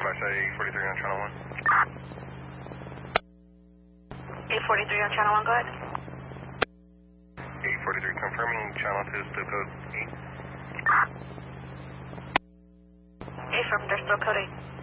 flash 843 on channel 1. 843 on channel 1, go ahead. 843 confirming channel 2 still code 8. Affirm, they're still code 8.